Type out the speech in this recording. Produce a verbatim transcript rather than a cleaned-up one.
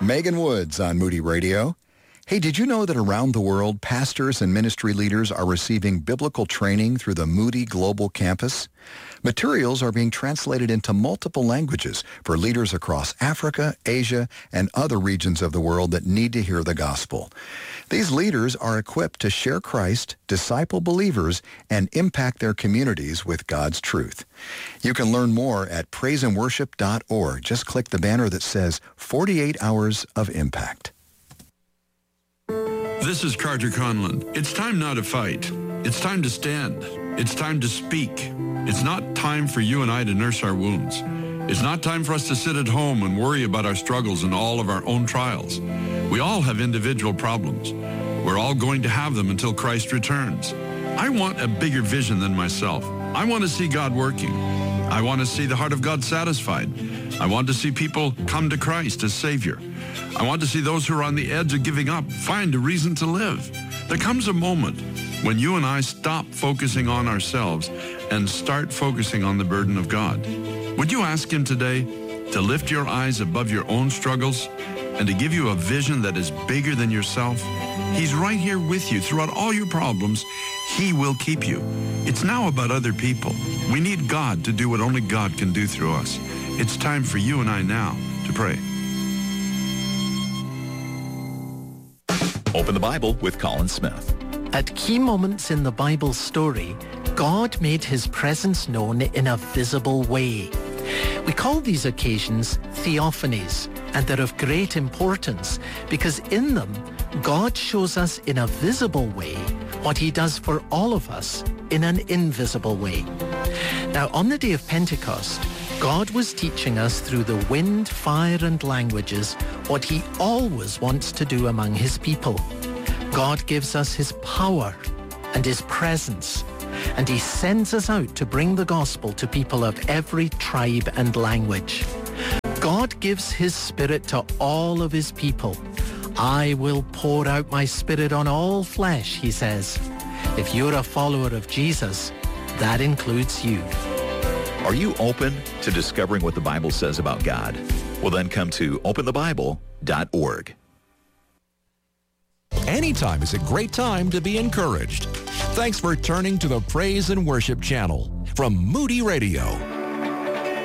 Megan Woods on Moody Radio. Hey, did you know that around the world, pastors and ministry leaders are receiving biblical training through the Moody Global Campus? Materials are being translated into multiple languages for leaders across Africa, Asia, and other regions of the world that need to hear the gospel. These leaders are equipped to share Christ, disciple believers, and impact their communities with God's truth. You can learn more at praise and worship dot org. Just click the banner that says forty-eight hours of impact. This is Carter Conlon. It's time now to fight. It's time to stand. It's time to speak. It's not time for you and I to nurse our wounds. It's not time for us to sit at home and worry about our struggles and all of our own trials. We all have individual problems. We're all going to have them until Christ returns. I want a bigger vision than myself. I want to see God working. I want to see the heart of God satisfied. I want to see people come to Christ as Savior. I want to see those who are on the edge of giving up find a reason to live. There comes a moment when you and I stop focusing on ourselves and start focusing on the burden of God. Would you ask him today to lift your eyes above your own struggles and to give you a vision that is bigger than yourself? He's right here with you throughout all your problems. He will keep you. It's now about other people. We need God to do what only God can do through us. It's time for you and I now to pray. Open the Bible with Colin Smith. At key moments in the Bible story, God made his presence known in a visible way. We call these occasions theophanies, and they're of great importance because in them, God shows us in a visible way what he does for all of us in an invisible way. Now, on the day of Pentecost, God was teaching us through the wind, fire, and languages what he always wants to do among his people. God gives us his power and his presence, and he sends us out to bring the gospel to people of every tribe and language. God gives his Spirit to all of his people. I will pour out my Spirit on all flesh, he says. If you're a follower of Jesus, that includes you. Are you open to discovering what the Bible says about God? Well, then come to open the bible dot org. Anytime is a great time to be encouraged. Thanks for turning to the Praise and Worship channel from Moody Radio.